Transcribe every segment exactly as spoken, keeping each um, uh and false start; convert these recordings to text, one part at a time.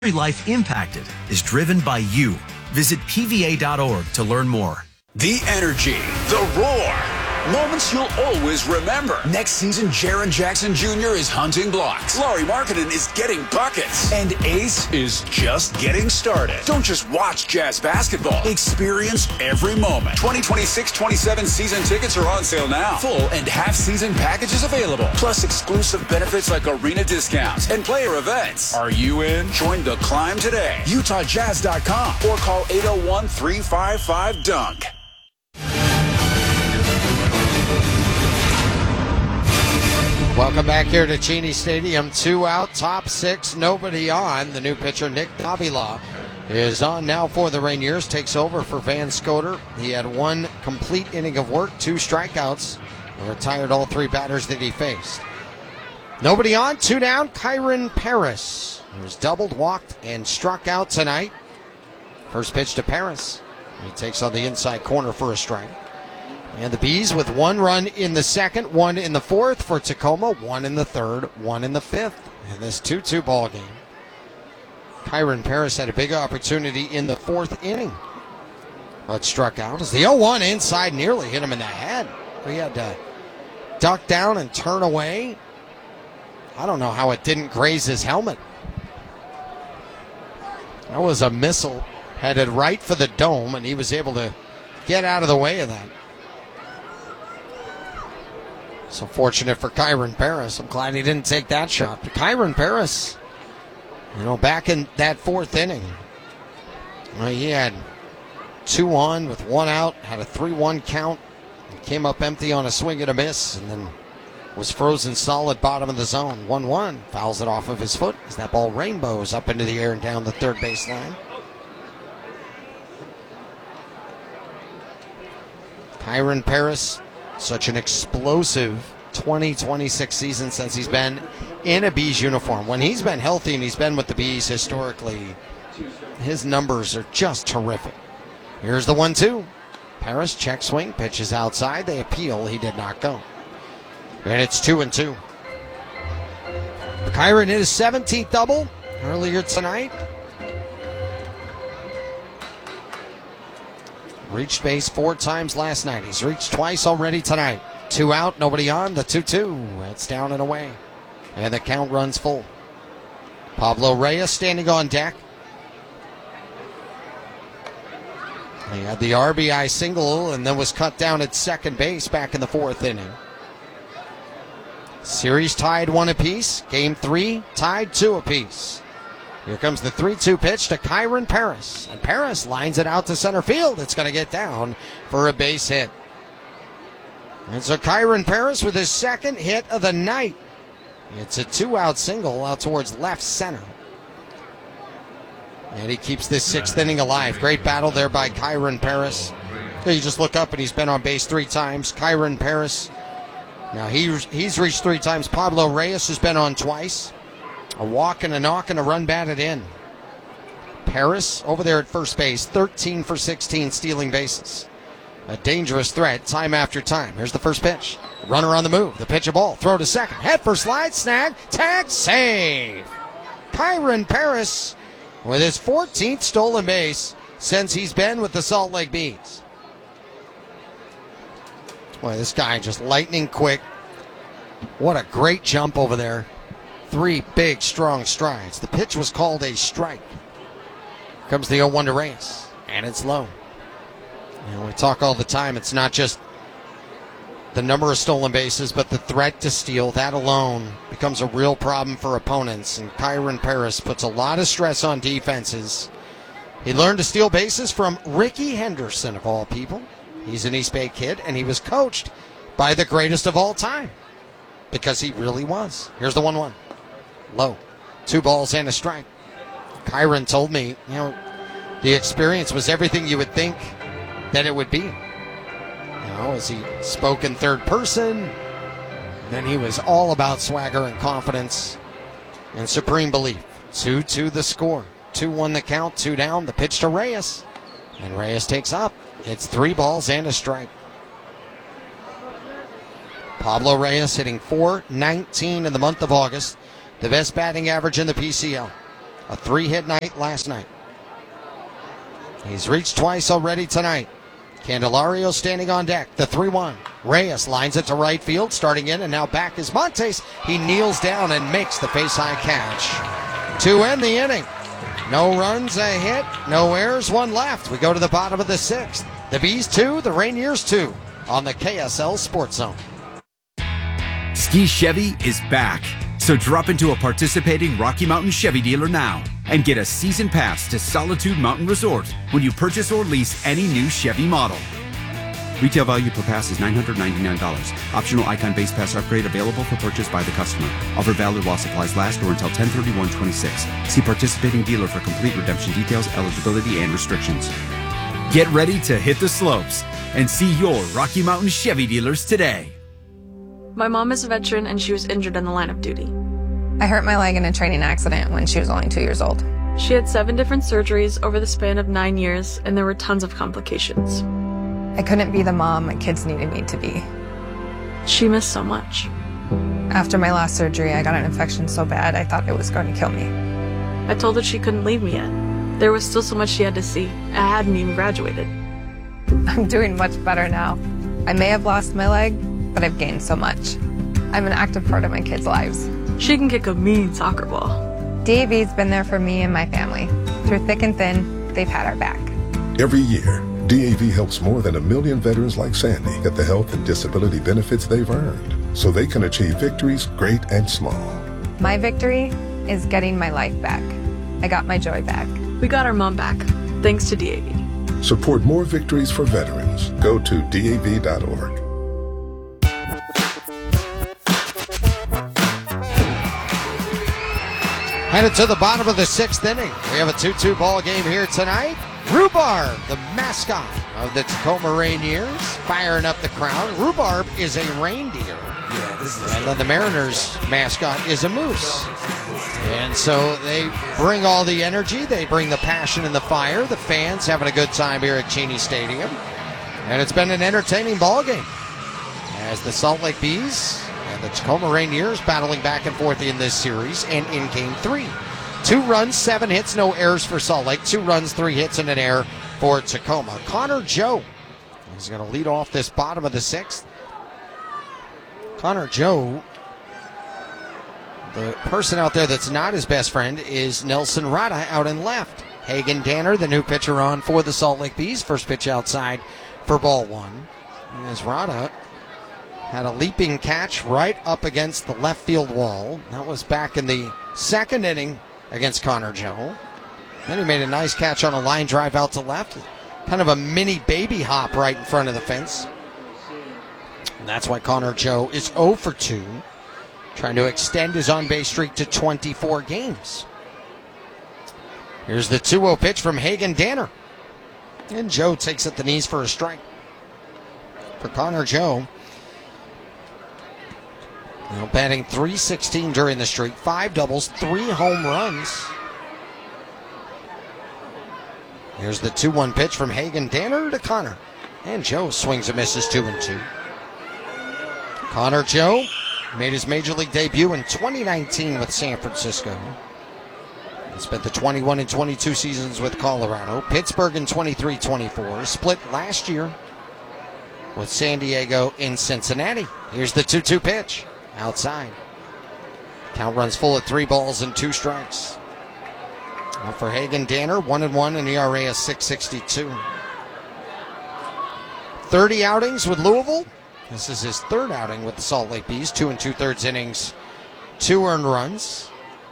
life impacted is driven by you. Visit P V A dot org to learn more. The energy, the roar, moments you'll always remember. Next season, Jaren Jackson Junior is hunting blocks. Laurie Markkinen is getting buckets. And Ace is just getting started. Don't just watch Jazz basketball. Experience every moment. twenty twenty-six twenty-seven season tickets are on sale now. Full and half-season packages available. Plus exclusive benefits like arena discounts and player events. Are you in? Join the climb today. Utah Jazz dot com or call eight oh one, three five five, dunk. Welcome back here to Cheney Stadium. Two out, top six, nobody on. The new pitcher, Nick Davila, is on now for the Rainiers. Takes over for Van Scoter. He had one complete inning of work, two strikeouts, and retired all three batters that he faced. Nobody on, two down. Kyron Paris, who was doubled, walked, and struck out tonight. First pitch to Paris. He takes on the inside corner for a strike. And the Bees with one run in the second, one in the fourth for Tacoma, one in the third, one in the fifth in this two two ball game. Kyron Paris had a big opportunity in the fourth inning, but struck out as the oh one inside nearly hit him in the head. He had to duck down and turn away. I don't know how it didn't graze his helmet. That was a missile headed right for the dome, and he was able to get out of the way of that. So fortunate for Kyron Paris. I'm glad he didn't take that shot. But Kyron Paris, you know, back in that fourth inning, well, he had two on with one out, had a three one count, came up empty on a swing and a miss, and then was frozen solid bottom of the zone. one one, fouls it off of his foot as that ball rainbows up into the air and down the third baseline. Kyron Paris, such an explosive twenty twenty-six season since he's been in a Bees uniform. When he's been healthy and he's been with the Bees historically, his numbers are just terrific. Here's the one two. Paris check swing, pitches outside. They appeal. He did not go. And it's two and two. Kyron hit his seventeenth double earlier tonight. Reached base four times last night. He's reached twice already tonight. Two out, nobody on. The two two. It's down and away. And the count runs full. Pablo Reyes standing on deck. He had the R B I single and then was cut down at second base back in the fourth inning. Series tied one apiece. Game three tied two apiece. Here comes the three two pitch to Kyron Paris. And Paris lines it out to center field. It's going to get down for a base hit. And so Kyron Paris with his second hit of the night. It's a two-out single out towards left center. And he keeps this sixth inning alive. Great battle there by Kyron Paris. You just look up and he's been on base three times. Kyron Paris. Now he, he's reached three times. Pablo Reyes has been on twice. A walk and a knock and a run batted in. Paris over there at first base, thirteen for sixteen stealing bases. A dangerous threat time after time. Here's the first pitch. Runner on the move. The pitch a ball. Throw to second. Head for slide. Snag. Tag. Save. Kyron Paris with his fourteenth stolen base since he's been with the Salt Lake Bees. Boy, this guy just lightning quick. What a great jump over there. Three big, strong strides. The pitch was called a strike. Comes the oh one to Reyes, and it's low. You know, we talk all the time, it's not just the number of stolen bases, but the threat to steal. That alone becomes a real problem for opponents, and Kyron Paris puts a lot of stress on defenses. He learned to steal bases from Ricky Henderson, of all people. He's an East Bay kid, and he was coached by the greatest of all time, because he really was. Here's the one one. Low. Two balls and a strike. Kyron told me, you know, the experience was everything you would think that it would be. You know, as he spoke in third person, then he was all about swagger and confidence and supreme belief. two two the score. two one the count, two down. The pitch to Reyes. And Reyes takes up. It's three balls and a strike. Pablo Reyes hitting four nineteen in the month of August. The best batting average in the P C L. A three-hit night last night. He's reached twice already tonight. Candelario standing on deck. The three one. Reyes lines it to right field, starting in, and now back is Montes. He kneels down and makes the face-high catch to end the inning. No runs, a hit, no errors, one left. We go to the bottom of the sixth. The Bees two, the Rainiers two on the K S L Sports Zone. Ski Chevy is back. So drop into a participating Rocky Mountain Chevy dealer now and get a season pass to Solitude Mountain Resort when you purchase or lease any new Chevy model. Retail value per pass is nine hundred ninety-nine dollars. Optional Icon Base Pass upgrade available for purchase by the customer. Offer valid while supplies last or until ten thirty-one twenty-six. See participating dealer for complete redemption details, eligibility, and restrictions. Get ready to hit the slopes and see your Rocky Mountain Chevy dealers today. My mom is a veteran and she was injured in the line of duty. I hurt my leg in a training accident when she was only two years old. She had seven different surgeries over the span of nine years, and there were tons of complications. I couldn't be the mom my kids needed me to be. She missed so much. After my last surgery, I got an infection so bad I thought it was going to kill me. I told her she couldn't leave me yet. There was still so much she had to see. I hadn't even graduated. I'm doing much better now. I may have lost my leg, but I've gained so much. I'm an active part of my kids' lives. She can kick a mean soccer ball. D A V's been there for me and my family. Through thick and thin, they've had our back. Every year, D A V helps more than a million veterans like Sandy get the health and disability benefits they've earned so they can achieve victories great and small. My victory is getting my life back. I got my joy back. We got our mom back, thanks to D A V. Support more victories for veterans. Go to D A V dot org. Headed to the bottom of the sixth inning. We have a two two ball game here tonight. Rhubarb, the mascot of the Tacoma Rainiers, firing up the crowd. Rhubarb is a reindeer. Yeah, this is and then the Mariners mascot is a moose. And so they bring all the energy, they bring the passion and the fire. The fans having a good time here at Cheney Stadium. And it's been an entertaining ball game as the Salt Lake Bees and the Tacoma Rainiers battling back and forth in this series, and in game three. Two runs, seven hits, no errors for Salt Lake. Two runs, three hits, and an error for Tacoma. Connor Joe is going to lead off this bottom of the sixth. Connor Joe, the person out there that's not his best friend is Nelson Rada out in left. Hagen Danner, the new pitcher on for the Salt Lake Bees. First pitch outside for ball one. And as Rada had a leaping catch right up against the left field wall. That was back in the second inning against Connor Joe. Then he made a nice catch on a line drive out to left. Kind of a mini baby hop right in front of the fence. And that's why Connor Joe is oh for two, trying to extend his on-base streak to twenty-four games. Here's the two oh pitch from Hagen Danner. And Joe takes at the knees for a strike. For Connor Joe, now batting three sixteen during the streak, five doubles, three home runs. Here's the two one pitch from Hagen Danner to Connor. And Joe swings and misses two and two. Connor Joe made his major league debut in twenty nineteen with San Francisco. He spent the twenty-one and twenty-two seasons with Colorado. Pittsburgh in twenty-three twenty-four. Split last year with San Diego in Cincinnati. Here's the two two pitch. Outside. Count runs full at three balls and two strikes. Now for Hagen Danner, one and one, and E R A is six sixty-two. thirty outings with Louisville. This is his third outing with the Salt Lake Bees. Two and two-thirds innings, two earned runs.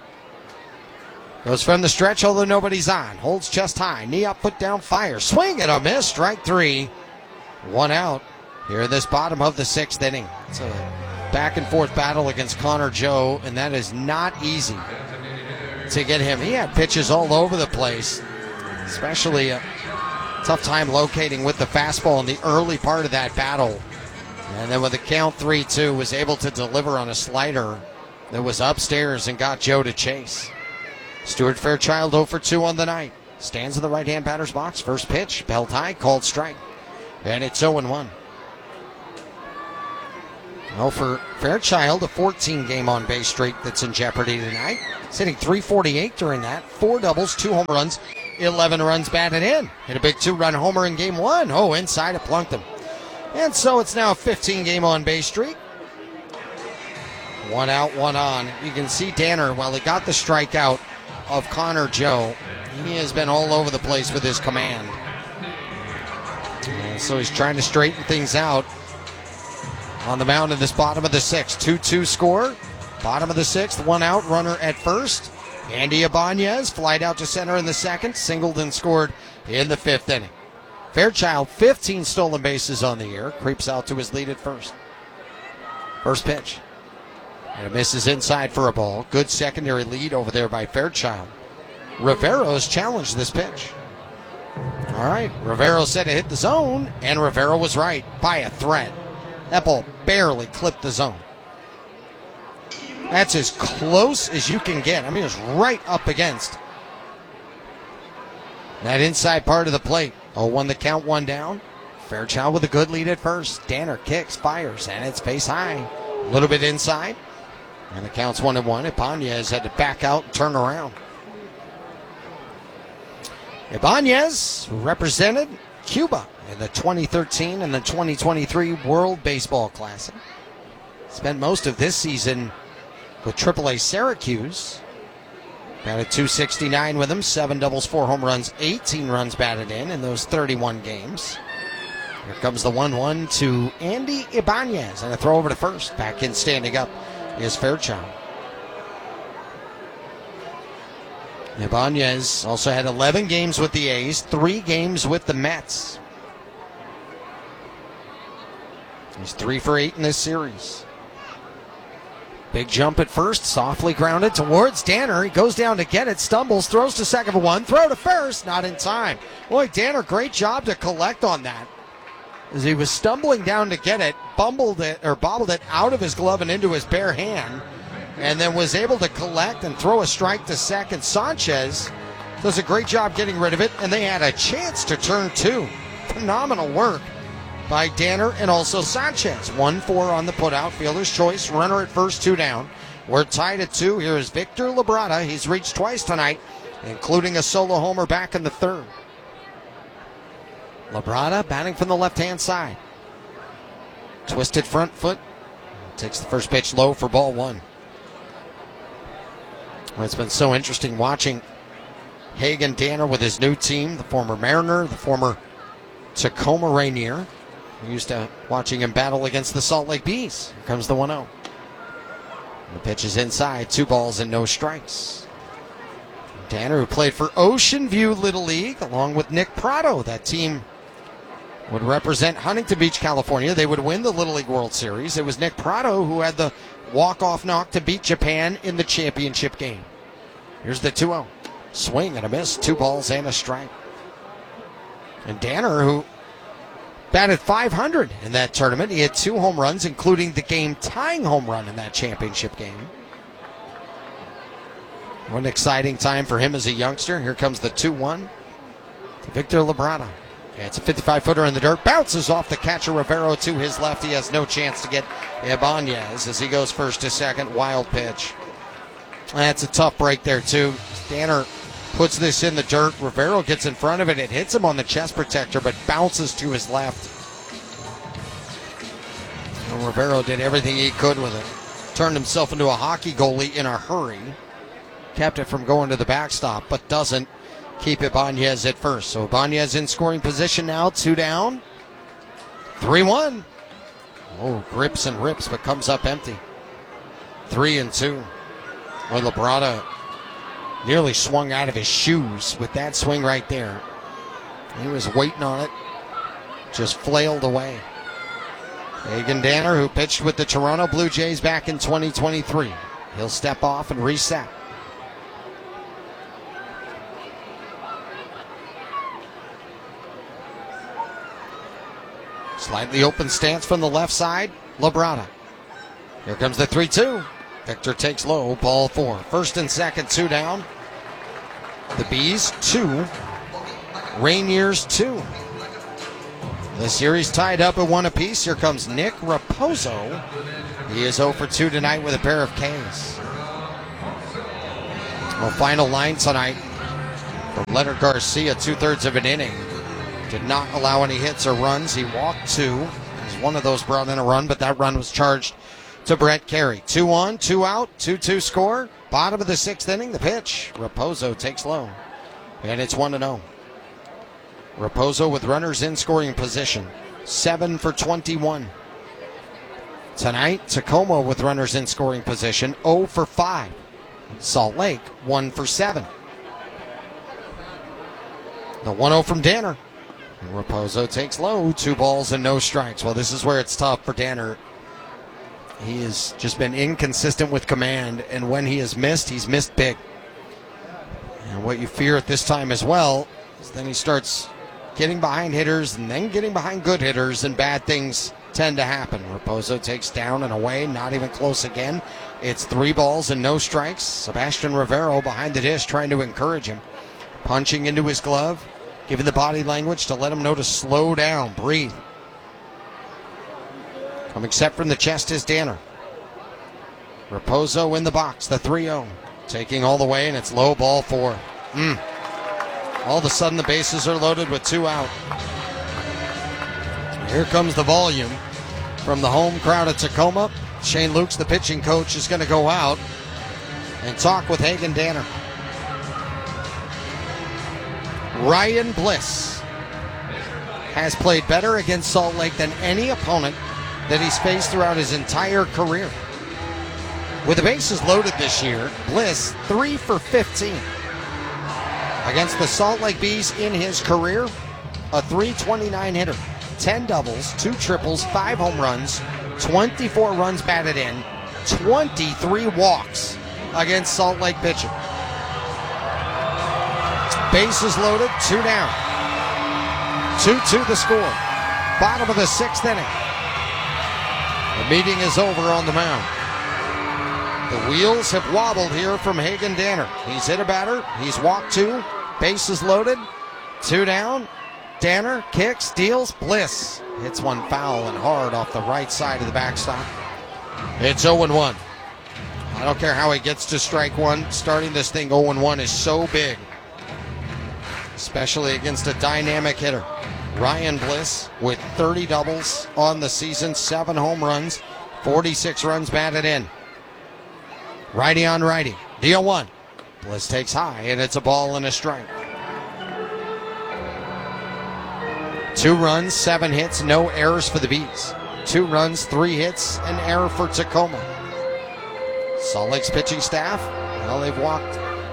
Goes from the stretch, although nobody's on. Holds chest high, knee up, foot down, fire. Swing and a miss, strike three. One out here in this bottom of the sixth inning. It's a back and forth battle against Connor Joe, and that is not easy to get him. He had pitches all over the place, especially a tough time locating with the fastball in the early part of that battle. And then with the count three two, was able to deliver on a slider that was upstairs and got Joe to chase. Stuart Fairchild oh for two on the night. Stands in the right-hand batter's box. First pitch, belt high, called strike. And it's oh and one. Well, for Fairchild, a fourteen-game on-base streak that's in jeopardy tonight. He's hitting three forty-eight during that. Four doubles, two home runs, eleven runs batted in. Hit a big two-run homer in game one. Oh, inside it plunked him. And so it's now a fifteen-game on-base streak. One out, one on. You can see Danner, while he got the strikeout of Connor Joe, he has been all over the place with his command. And so he's trying to straighten things out on the mound in this bottom of the sixth. two two score. Bottom of the sixth, one out, runner at first. Andy Ibanez flied out to center in the second, singled and scored in the fifth inning. Fairchild, fifteen stolen bases on the year, creeps out to his lead at first. First pitch. And it misses inside for a ball. Good secondary lead over there by Fairchild. Rivero's challenged this pitch. All right, Rivero said it hit the zone, and Rivero was right by a thread. That ball barely clipped the zone. That's as close as you can get. I mean, it's right up against that inside part of the plate. oh one the count, one down. Fairchild with a good lead at first. Danner kicks, fires, and it's face high. A little bit inside. And the count's one and one. Ibanez had to back out and turn around. Ibanez represented Cuba in the twenty thirteen and the twenty twenty-three World Baseball Classic. Spent most of this season with triple A Syracuse. Batted two sixty-nine with him, seven doubles, four home runs, eighteen runs batted in in those thirty-one games. Here comes the one one to Andy Ibanez, and a throw over to first. Back in standing up is Fairchild. Ibanez also had eleven games with the A's, three games with the Mets. He's three for eight in this series. Big jump at first, softly grounded towards Danner. He goes down to get it, stumbles, throws to second for one, throw to first, not in time. Boy, Danner, great job to collect on that. As he was stumbling down to get it, bumbled it or bobbled it out of his glove and into his bare hand, and then was able to collect and throw a strike to second. Sanchez does a great job getting rid of it, and they had a chance to turn two. Phenomenal work by Danner and also Sanchez. one four on the putout, fielder's choice, runner at first, two down. We're tied at two. Here is Victor Labrada. He's reached twice tonight, including a solo homer back in the third. Labrada batting from the left-hand side. Twisted front foot. Takes the first pitch low for ball one. Well, it's been so interesting watching Hagen Danner with his new team, the former Mariner, the former Tacoma Rainier. We're used to watching him battle against the Salt Lake Bees. Here comes the one oh. The pitch is inside, two balls and no strikes. Danner, who played for Ocean View Little League, along with Nick Prado. That team would represent Huntington Beach, California. They would win the Little League World Series. It was Nick Prado who had the walk-off knock to beat Japan in the championship game. Here's the two oh. Swing and a miss, two balls and a strike. And Danner, who batted five hundred in that tournament. He had two home runs, including the game-tying home run in that championship game. What an exciting time for him as a youngster. Here comes the two one to Victor Labrada. Yeah, it's a fifty-five footer in the dirt. Bounces off the catcher Rivero to his left. He has no chance to get Ibanez as he goes first to second. Wild pitch. That's a tough break there, too. Danner puts this in the dirt. Rivero gets in front of it. It hits him on the chest protector, but bounces to his left. And Rivero did everything he could with it. Turned himself into a hockey goalie in a hurry. Kept it from going to the backstop, but doesn't keep Ibanez at first. So Ibanez in scoring position now, two down. three one. Oh, grips and rips, but comes up empty. Three and two. Well, Labrada nearly swung out of his shoes with that swing right there. He was waiting on it. Just flailed away. Hagen Danner, who pitched with the Toronto Blue Jays back in twenty twenty-three. He'll step off and reset. Slightly open stance from the left side. Labrada. Here comes the three two. Victor takes low, ball four. First and second, two down. The Bees, two. Rainiers, two. The series tied up at one apiece. Here comes Nick Raposo He is zero for two tonight with a pair of Ks. Well, final line tonight from Leonard Garcia, two-thirds of an inning. Did not allow any hits or runs. He walked two. He's one of those brought in a run, but that run was charged to Brett Carey. Two on, two out, two two score. Bottom of the sixth inning, the pitch. Raposo takes low, and it's one to oh. Raposo with runners in scoring position, seven for twenty-one. Tonight, Tacoma with runners in scoring position, zero for five. Salt Lake, one for seven. The one oh from Danner. And Raposo takes low, two balls and no strikes. Well, this is where it's tough for Danner. He has just been inconsistent with command, and when he has missed, he's missed big. And what you fear at this time as well is then he starts getting behind hitters and then getting behind good hitters, and bad things tend to happen. Raposo takes down and away, not even close again. It's three balls and no strikes. Sebastian Rivero behind the dish trying to encourage him. Punching into his glove, giving the body language to let him know to slow down, breathe. Coming set from the chest is Danner. Raposo in the box, the three oh. Taking all the way, and it's low, ball four. Mm. All of a sudden the bases are loaded with two out. Here comes the volume from the home crowd at Tacoma. Shane Lukes, the pitching coach, is going to go out and talk with Hagen Danner. Ryan Bliss has played better against Salt Lake than any opponent that he's faced throughout his entire career. With the bases loaded this year, Bliss three for fifteen. Against the Salt Lake Bees in his career, a three twenty-nine hitter. ten doubles, two triples, five home runs, twenty-four runs batted in, twenty-three walks against Salt Lake pitching. Bases loaded, two down. two two the score. Bottom of the sixth inning. The meeting is over on the mound. The wheels have wobbled here from Hagen Danner. He's hit a batter. He's walked two. Bases loaded. Two down. Danner kicks, deals. Bliss hits one foul and hard off the right side of the backstop. It's oh one. I don't care how he gets to strike one. Starting this thing oh one is so big, especially against a dynamic hitter. Ryan Bliss with thirty doubles on the season, seven home runs, forty-six runs batted in. Righty on righty. Deal one. Bliss takes high, and it's a ball and a strike. Two runs, seven hits, no errors for the Bees. Two runs, three hits, an error for Tacoma. Salt Lake's pitching staff, well, they've walked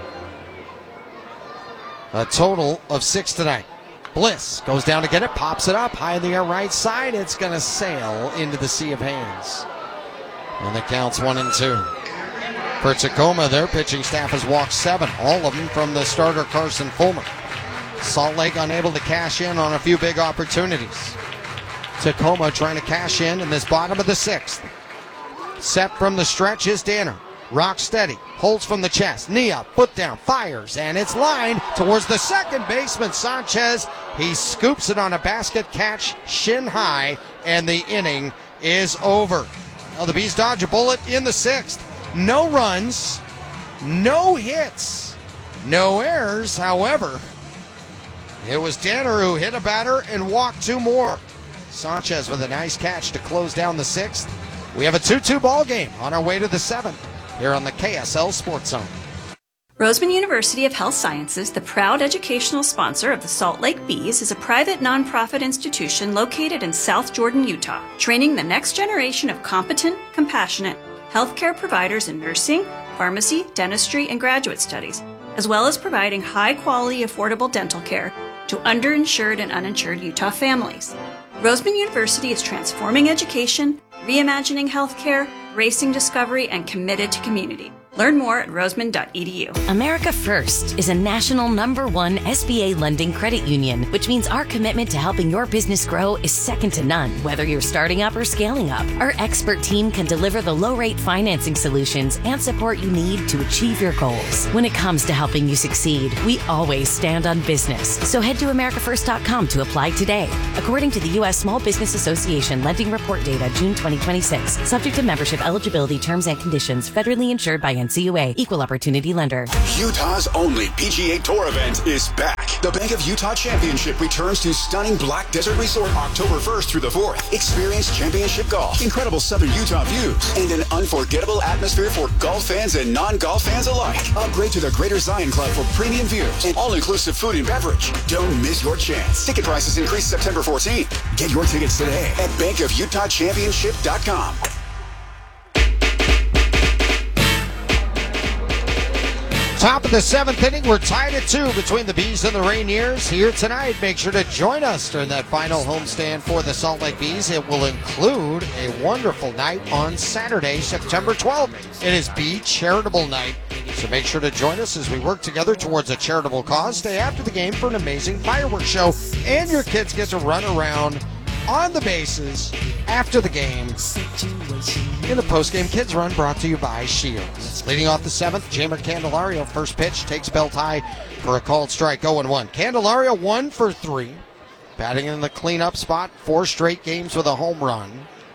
a total of six tonight. Bliss goes down to get it, pops it up, high in the air right side. It's going to sail into the sea of hands. And the count's one and two. For Tacoma, their pitching staff has walked seven, all of them from the starter Carson Fulmer. Salt Lake unable to cash in on a few big opportunities. Tacoma trying to cash in in this bottom of the sixth. Set from the stretch is Danner. Rock steady, holds from the chest, knee up, foot down, fires, and it's lined towards the second baseman, Sanchez. He scoops it on a basket catch, shin high, and the inning is over. Well, the Bees dodge a bullet in the sixth. No runs, no hits, no errors. However, it was Danner who hit a batter and walked two more. Sanchez with a nice catch to close down the sixth. We have a two two ball game on our way to the seventh here on the K S L Sports Zone. Roseman University of Health Sciences, the proud educational sponsor of the Salt Lake Bees, is a private nonprofit institution located in South Jordan, Utah, training the next generation of competent, compassionate healthcare providers in nursing, pharmacy, dentistry, and graduate studies, as well as providing high-quality, affordable dental care to underinsured and uninsured Utah families. Roseman University is transforming education, reimagining healthcare, racing discovery, and committed to community. Learn more at roseman dot e d u. America First is a national number one S B A lending credit union, which means our commitment to helping your business grow is second to none, whether you're starting up or scaling up. Our expert team can deliver the low-rate financing solutions and support you need to achieve your goals. When it comes to helping you succeed, we always stand on business. So head to america first dot com to apply today. According to the U S Small Business Association Lending Report Data, June twenty twenty-six, subject to membership eligibility, terms and conditions, federally insured by N C U A, Equal Opportunity Lender. Utah's only P G A Tour event is back. The Bank of Utah Championship returns to stunning Black Desert Resort October first through the fourth. Experience championship golf, incredible southern Utah views, and an unforgettable atmosphere for golf fans and non-golf fans alike. Upgrade to the Greater Zion Club for premium views and all-inclusive food and beverage. Don't miss your chance. Ticket prices increase September fourteenth. Get your tickets today at bank of utah championship dot com. Top of the seventh inning, we're tied at two between the Bees and the Rainiers here tonight. Make sure to join us during that final homestand for the Salt Lake Bees. It will include a wonderful night on Saturday, September twelfth. It is Bee Charitable Night, so make sure to join us as we work together towards a charitable cause. Stay after the game for an amazing fireworks show, and your kids get to run around on the bases after the game in the post-game Kids Run, brought to you by Shields. Leading off the seventh, Jamer Candelario. First pitch takes belt high for a called strike, oh and one. Candelario one for three. Batting in the cleanup spot, four straight games with a home run.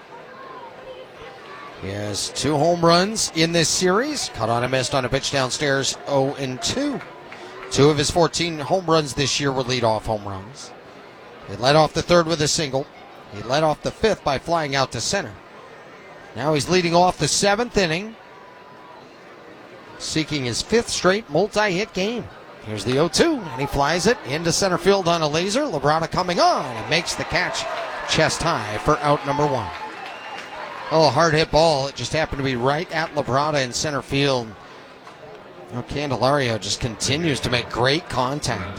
He has two home runs in this series. Caught on and missed on a pitch downstairs, oh and two. Two of his fourteen home runs this year were leadoff home runs. He led off the third with a single. He led off the fifth by flying out to center. Now he's leading off the seventh inning, seeking his fifth straight multi-hit game. Here's the oh two, and he flies it into center field on a laser. Labrada coming on and makes the catch chest high for out number one. Oh, a hard hit ball. It just happened to be right at Labrada in center field. Oh, Candelario just continues to make great contact.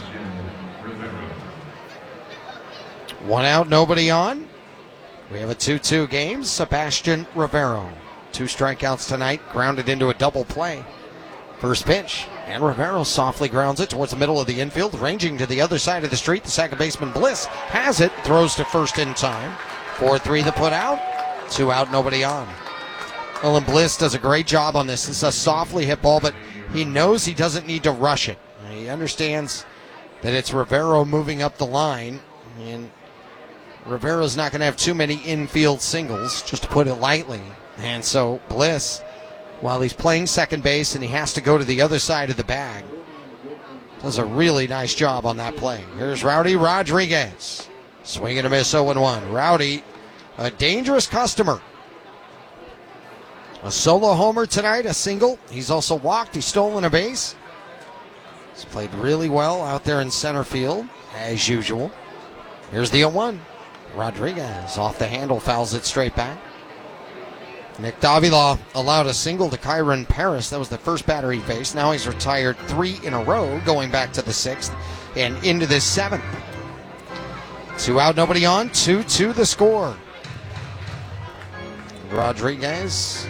One out, nobody on. We have a two two game. Sebastian Rivero. Two strikeouts tonight, grounded into a double play. First pitch, and Rivero softly grounds it towards the middle of the infield, ranging to the other side of the street. The second baseman, Bliss, has it, throws to first in time. four three the put out. Two out, nobody on. Ellen Bliss does a great job on this. It's a softly hit ball, but he knows he doesn't need to rush it. He understands that it's Rivero moving up the line, and Rivero's not going to have too many infield singles, just to put it lightly. And so Bliss, while he's playing second base and he has to go to the other side of the bag, does a really nice job on that play. Here's Rowdy Rodriguez. Swing and a miss, oh and one. Rowdy, a dangerous customer. A solo homer tonight, a single. He's also walked. He's stolen a base. He's played really well out there in center field, as usual. Here's the oh one. Rodriguez off the handle, fouls it straight back. Nick Davila allowed a single to Kyron Paris. That was the first batter he faced. Now he's retired three in a row, going back to the sixth and into the seventh. Two out, nobody on. two two the score. Rodriguez,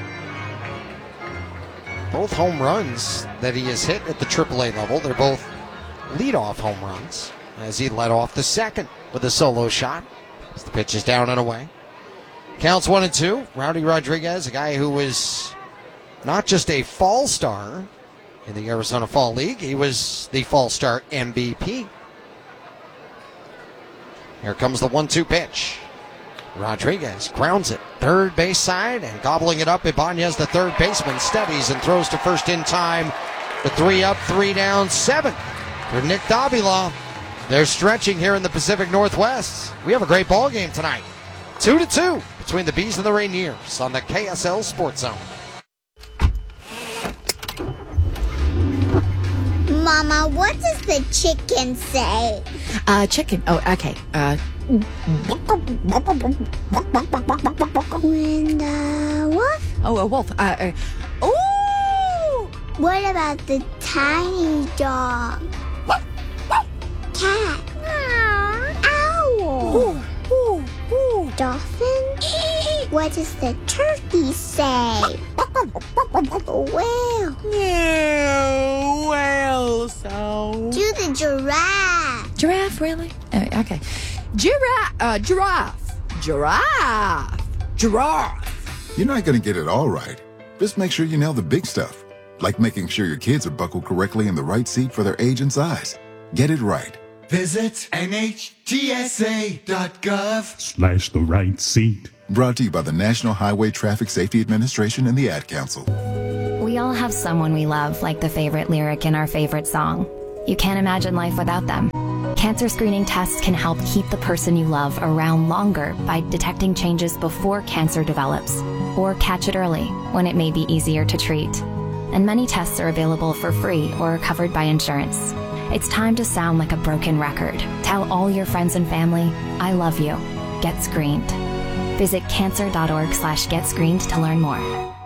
both home runs that he has hit at the triple A level, they're both leadoff home runs, as he led off the second with a solo shot. As the pitch is down and away. Counts one and two. Rowdy Rodriguez, a guy who was not just a fall star in the Arizona Fall League, he was the Fall Star M V P. Here comes the one two pitch. Rodriguez grounds it third base side, and gobbling it up, Ibanez, the third baseman, steadies and throws to first in time. The three up, three down, seven for Nick Davila. They're stretching here in the Pacific Northwest. We have a great ball game tonight. Two to two between the Bees and the Rainiers on the K S L Sports Zone. Mama, what does the chicken say? Uh, chicken. Oh, okay. Uh. When the wolf? Oh, a wolf. Uh. uh ooh! What about the tiny dog? Cat. Owl. Ooh, ooh, ooh. Dolphin. What does the turkey say? Whale. Yeah, whale song. Do the giraffe. Giraffe, really? Oh, okay. Giraffe. Uh, giraffe. Giraffe. Giraffe. You're not going to get it all right. Just make sure you nail the big stuff, like making sure your kids are buckled correctly in the right seat for their age and size. Get it right. Visit N H T S A dot gov slash the right seat. Brought to you by the National Highway Traffic Safety Administration and the Ad Council. We all have someone we love, like the favorite lyric in our favorite song. You can't imagine life without them. Cancer screening tests can help keep the person you love around longer by detecting changes before cancer develops, or catch it early when it may be easier to treat. And many tests are available for free or are covered by insurance. It's time to sound like a broken record. Tell all your friends and family, I love you. Get screened. Visit cancer.org slash get screened to learn more.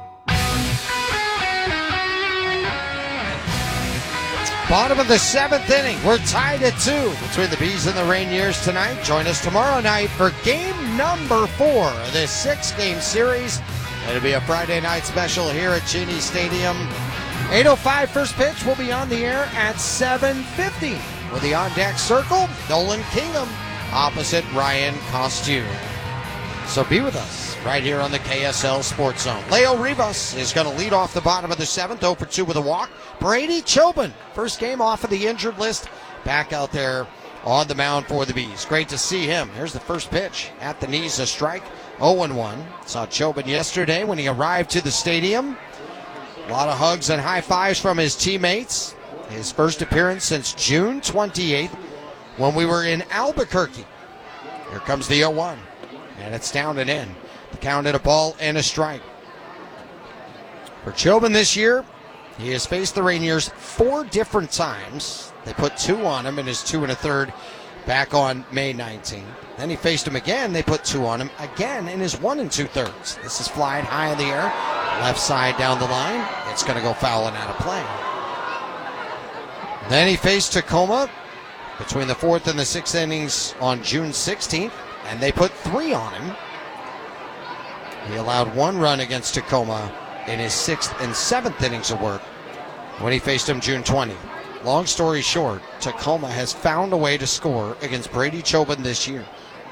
Bottom of the seventh inning. We're tied at two between the Bees and the Rainiers tonight. Join us tomorrow night for game number four of this six-game series. It'll be a Friday night special here at Cheney Stadium. eight oh five first pitch will be on the air at seven fifty. With the on-deck circle, Nolan Kingham opposite Ryan Costu. So be with us right here on the K S L Sports Zone. Leo Rivas is going to lead off the bottom of the seventh, oh for two with a walk. Brady Chobin, first game off of the injured list, back out there on the mound for the Bees. Great to see him. Here's the first pitch. At the knees, a strike, oh and one. Saw Chobin yesterday when he arrived to the stadium. A lot of hugs and high fives from his teammates. His first appearance since June twenty-eighth when we were in Albuquerque. Here comes the oh one. And it's down and in. The count at a ball and a strike. For Chobin this year, he has faced the Rainiers four different times. They put two on him in his two and a third back on May nineteenth. Then he faced him again. They put two on him again in his one and two thirds. This is flying high in the air. Left side down the line. It's going to go foul and out of play. Then he faced Tacoma between the fourth and the sixth innings on June sixteenth. And they put three on him. He allowed one run against Tacoma in his sixth and seventh innings of work when he faced him June twentieth. Long story short, Tacoma has found a way to score against Brady Chobin this year.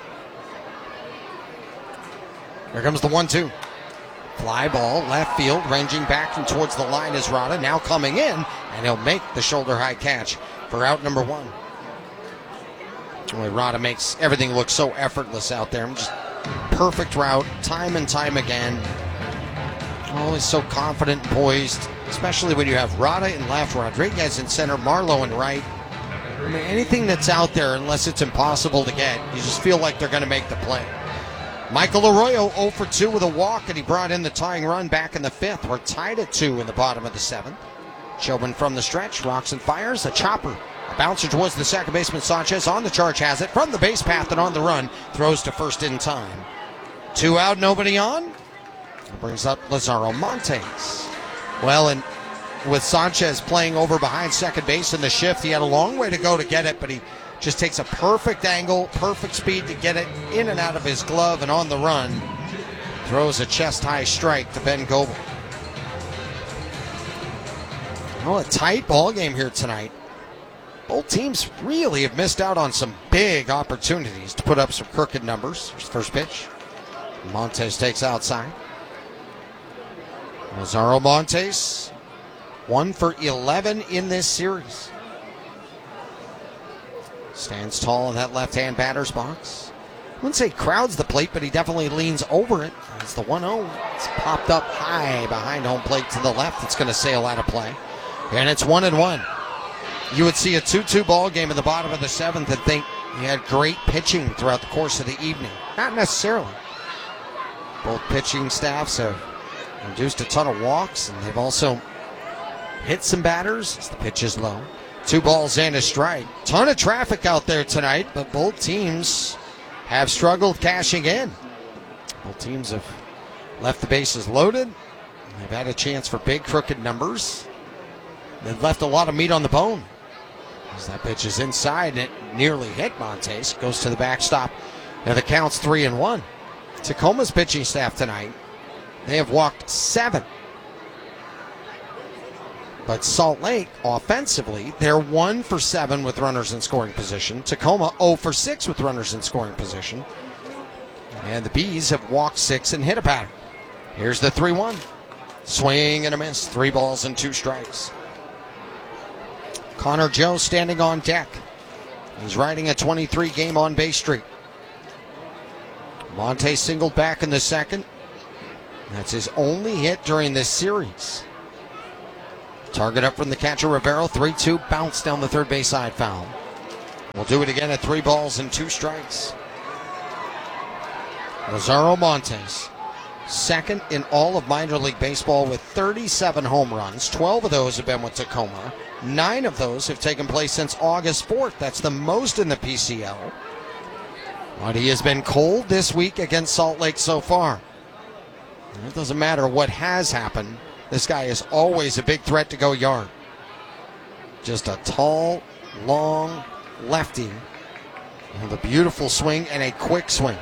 Here comes the one two. Fly ball, left field, ranging back and towards the line is Rada. Now coming in, and he'll make the shoulder-high catch for out number one. Boy, Rada makes everything look so effortless out there. Just perfect route, time and time again. Always so confident and poised, especially when you have Rada in left, Rodriguez in center, Marlowe in right. I mean, anything that's out there, unless it's impossible to get, you just feel like they're going to make the play. Michael Arroyo oh for two with a walk, and he brought in the tying run back in the fifth. We're tied at two in the bottom of the seventh. Chobin from the stretch, rocks and fires, a chopper. A bouncer towards the second baseman, Sanchez on the charge, has it from the base path and on the run, throws to first in time. Two out, nobody on. That brings up Lazaro Montes. Well, and with Sanchez playing over behind second base in the shift, he had a long way to go to get it, but he just takes a perfect angle, perfect speed to get it in and out of his glove, and on the run, throws a chest-high strike to Ben Goebel. Oh, a tight ball game here tonight. Both teams really have missed out on some big opportunities to put up some crooked numbers. Here's the first pitch. Montes takes outside. Lazaro Montes, one for eleven in this series. Stands tall in that left-hand batter's box. I wouldn't say crowds the plate, but he definitely leans over it. It's the one oh. It's popped up high behind home plate to the left. It's going to sail out of play. And it's one and one. You would see a two two ball game in the bottom of the seventh and think he had great pitching throughout the course of the evening. Not necessarily. Both pitching staffs have induced a ton of walks, and they've also hit some batters as the pitch is low. Two balls and a strike. Ton of traffic out there tonight, but both teams have struggled cashing in. Both teams have left the bases loaded. They've had a chance for big crooked numbers. They've left a lot of meat on the bone. As that pitch is inside, and it nearly hit Montes. Goes to the backstop. Now the count's three and one. Tacoma's pitching staff tonight, they have walked seven. But Salt Lake, offensively, they're one for seven with runners in scoring position. Tacoma, zero for six with runners in scoring position. And the Bees have walked six and hit a pattern. Here's the three one. Swing and a miss. Three balls and two strikes. Connor Joe standing on deck. He's riding a twenty-three game on base streak. Monte singled back in the second. That's his only hit during this series. Target up from the catcher, Rivero. three two, bounce down the third base side, foul. We'll do it again at three balls and two strikes. Lazaro Montes, second in all of minor league baseball with thirty-seven home runs. twelve of those have been with Tacoma. Nine of those have taken place since August fourth. That's the most in the P C L. But he has been cold this week against Salt Lake so far. It doesn't matter what has happened. This guy is always a big threat to go yard. Just a tall, long lefty with a beautiful swing and a quick swing.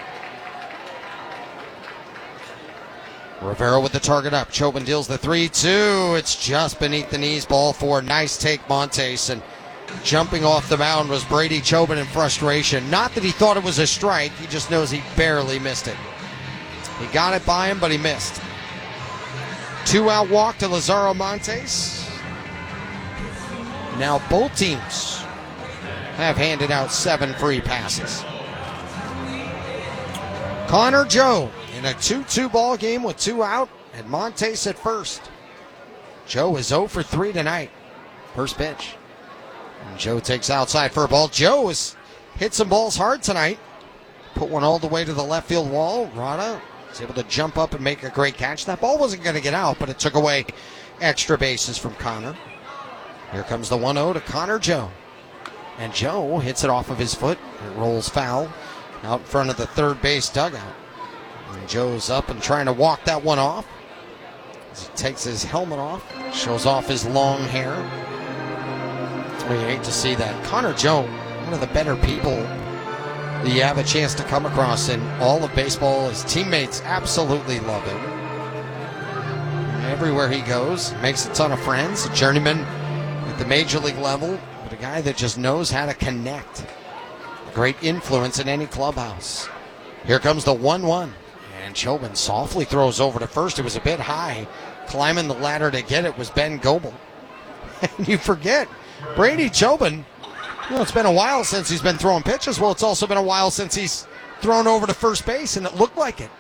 Rivero with the target up. Chobin deals the three two. It's just beneath the knees. Ball four. Nice take, Montes. And jumping off the mound was Brady Chobin in frustration. Not that he thought it was a strike. He just knows he barely missed it. He got it by him, but he missed. Two out walk to Lazaro Montes. Now both teams have handed out seven free passes. Connor Joe in a two two ball game with two out, and Montes at first. Joe is zero for three tonight. First pitch. And Joe takes outside for a ball. Joe has hit some balls hard tonight. Put one all the way to the left field wall. Rada was able to jump up and make a great catch. That ball wasn't going to get out, but it took away extra bases from Connor. Here comes the one oh to Connor Joe. And Joe hits it off of his foot. It rolls foul out in front of the third base dugout. And Joe's up and trying to walk that one off. As he takes his helmet off, shows off his long hair. We hate to see that. Connor Joe, one of the better people that you have a chance to come across in all of baseball. His teammates absolutely love him. Everywhere he goes, makes a ton of friends. A journeyman at the major league level, but a guy that just knows how to connect. A great influence in any clubhouse. Here comes the one one. And Chobin softly throws over to first. It was a bit high. Climbing the ladder to get it was Ben Goebel. And you forget, Brady Chobin, you know, it's been a while since he's been throwing pitches. Well, it's also been a while since he's thrown over to first base, and it looked like it.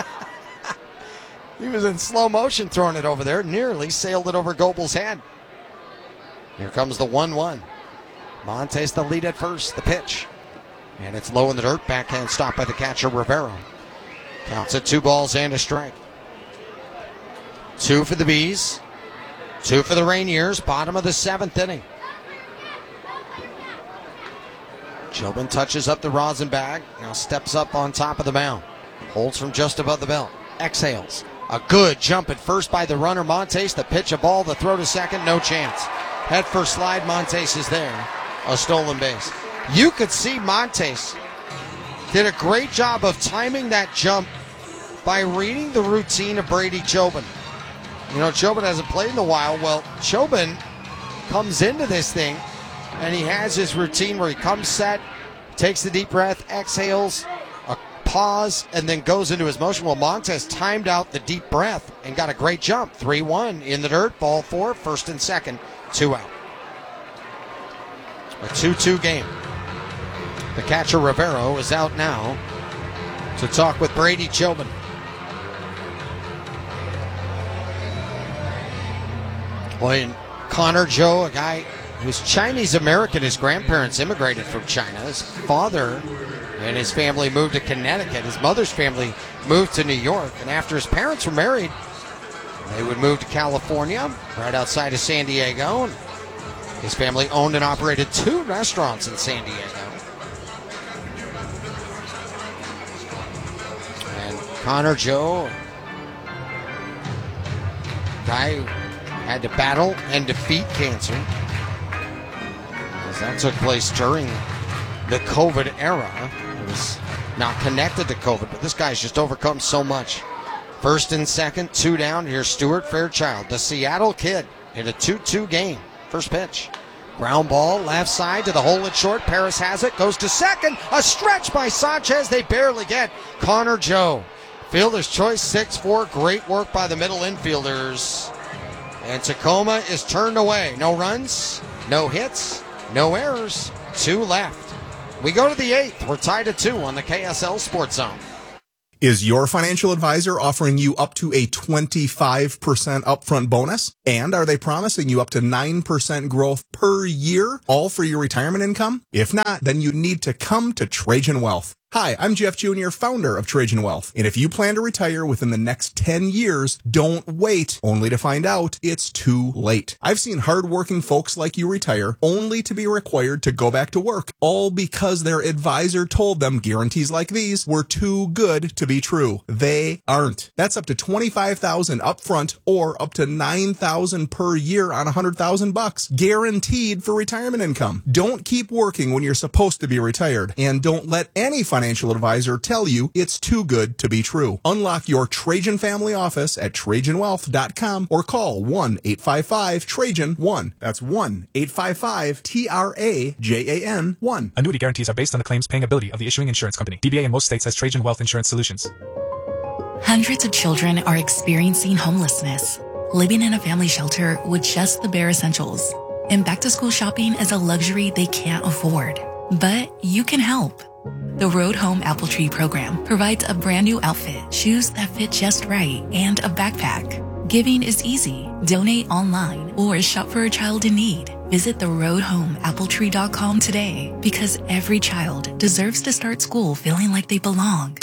He was in slow motion throwing it over there. Nearly sailed it over Goebel's head. Here comes the one one. Montes the lead at first. The pitch. And it's low in the dirt. Backhand stop by the catcher, Rivero. Counts at two balls and a strike. Two for the Bees. Two for the Rainiers. Bottom of the seventh inning. Chobin touches up the rosin bag. Now steps up on top of the mound. Holds from just above the belt. Exhales. A good jump at first by the runner, Montes. The pitch, a ball, the throw to second, no chance. Head first slide, Montes is there. A stolen base. You could see Montes did a great job of timing that jump by reading the routine of Brady Chobin. You know, Chobin hasn't played in a while. Well, Chobin comes into this thing, and he has his routine where he comes set, takes the deep breath, exhales, a pause, and then goes into his motion. Well, Montes timed out the deep breath and got a great jump. three one in the dirt, ball four, first and second, two out. A two two game. The catcher, Rivero, is out now to talk with Brady Chobin. Boy, Connor Joe, a guy who's Chinese-American. His grandparents immigrated from China. His father and his family moved to Connecticut. His mother's family moved to New York. And after his parents were married, they would move to California, right outside of San Diego. And his family owned and operated two restaurants in San Diego. And Connor Joe, guy who had to battle and defeat cancer, as that took place during the COVID era. It was not connected to COVID, but this guy's just overcome so much. First and second, two down. Here's Stuart Fairchild, the Seattle kid. in a two two game. First pitch. Ground ball, left side to the hole at short. Paris has it, goes to second. A stretch by Sanchez. They barely get Connor Joe. Fielder's choice, six four. Great work by the middle infielders. And Tacoma is turned away. No runs, no hits, no errors. Two left. We go to the eighth. We're tied at two on the K S L Sports Zone. Is your financial advisor offering you up to a twenty-five percent upfront bonus? And are they promising you up to nine percent growth per year, all for your retirement income? If not, then you need to come to Trajan Wealth. Hi, I'm Jeff Junior, founder of Trajan Wealth. And if you plan to retire within the next ten years, don't wait only to find out it's too late. I've seen hardworking folks like you retire only to be required to go back to work, all because their advisor told them guarantees like these were too good to be true. They aren't. That's up to twenty-five thousand dollars upfront or up to nine thousand dollars per year on one hundred thousand bucks, guaranteed for retirement income. Don't keep working when you're supposed to be retired, and don't let any financial advisor tell you it's too good to be true. Unlock your Trajan family office at Trajan Wealth dot com or call one eight five five Trajan one. That's one eight five five T R A J A N one. Annuity guarantees are based on the claims paying ability of the issuing insurance company. D B A in most states has Trajan Wealth Insurance Solutions. Hundreds of children are experiencing homelessness, living in a family shelter with just the bare essentials. And back-to-school shopping is a luxury they can't afford. But you can help. The Road Home Apple Tree program provides a brand new outfit, shoes that fit just right, and a backpack. Giving is easy. Donate online or shop for a child in need. Visit the road home apple tree dot com today, because every child deserves to start school feeling like they belong.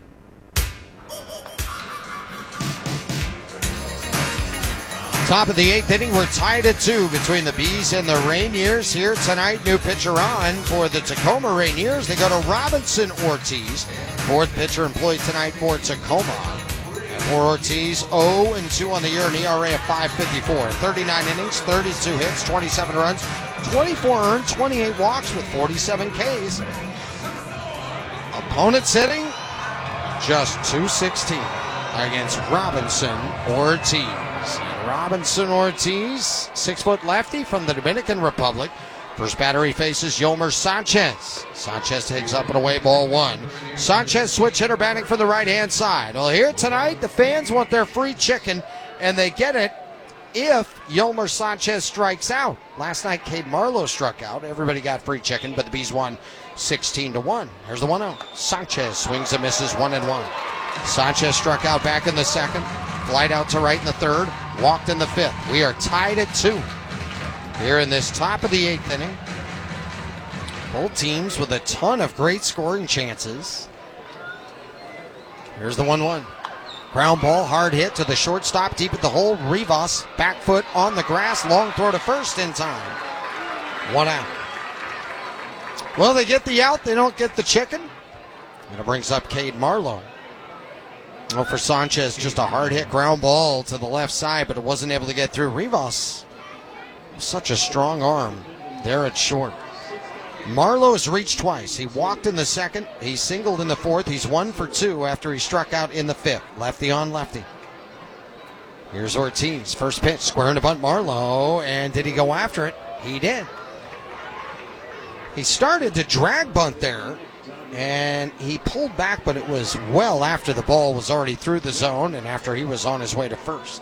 Top of the eighth inning, we're tied at two between the Bees and the Rainiers. Here tonight, new pitcher on for the Tacoma Rainiers. They go to Robinson Ortiz. Fourth pitcher employed tonight for Tacoma. And for Ortiz, oh and two on the year, an E R A of five fifty-four. thirty-nine innings, thirty-two hits, twenty-seven runs, twenty-four earned, twenty-eight walks with forty-seven Ks. Opponent sitting, just two sixteen against Robinson Ortiz. Robinson Ortiz, six-foot lefty from the Dominican Republic. First batter he faces Yolmer Sanchez. Sanchez takes up and away, ball one. Sanchez switch hitter batting for the right-hand side. Well, here tonight, the fans want their free chicken, and they get it if Yolmer Sanchez strikes out. Last night, Cade Marlowe struck out. Everybody got free chicken, but the Bees won sixteen to one. Here's the one oh. Sanchez swings and misses, one and one. Sanchez struck out back in the second. Flight out to right in the third. Walked in the fifth. We are tied at two here in this top of the eighth inning. Both teams with a ton of great scoring chances. Here's the one one. Ground ball, hard hit to the shortstop, deep at the hole. Rivas, back foot on the grass. Long throw to first in time. One out. Well, they get the out. They don't get the chicken. And it brings up Cade Marlowe. Well, for Sanchez, just a hard-hit ground ball to the left side, but it wasn't able to get through. Rivas, such a strong arm there at short. Marlowe has reached twice. He walked in the second. He singled in the fourth. He's one for two after he struck out in the fifth. Lefty on lefty. Here's Ortiz. First pitch, squaring to bunt Marlowe, and did he go after it? He did. He started to drag bunt there, and he pulled back, but it was well after the ball was already through the zone and after he was on his way to first.